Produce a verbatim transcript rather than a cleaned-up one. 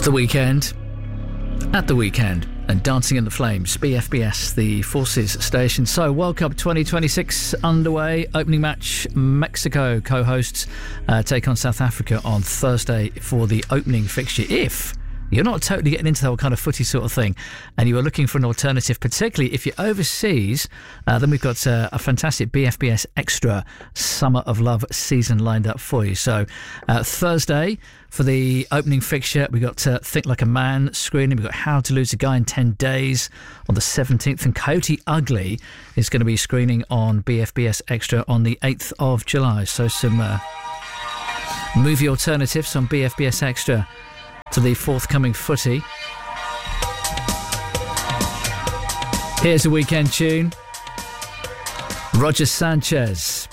The weekend, at the weekend, and Dancing in the Flames, B F B S, the Forces station. So, World Cup twenty twenty-six underway. Opening match, Mexico co-hosts uh, take on South Africa on Thursday for the opening fixture. If you're not totally getting into that kind of footy sort of thing and you are looking for an alternative, particularly if you're overseas, uh, then we've got uh, a fantastic B F B S Extra Summer of Love season lined up for you. So uh, Thursday for the opening fixture, we've got uh, Think Like a Man screening. We've got How to Lose a Guy in ten days on the seventeenth, and Coyote Ugly is going to be screening on B F B S Extra on the eighth of July. So some uh, movie alternatives on B F B S Extra to the forthcoming footy. Here's a weekend tune. Roger Sanchez.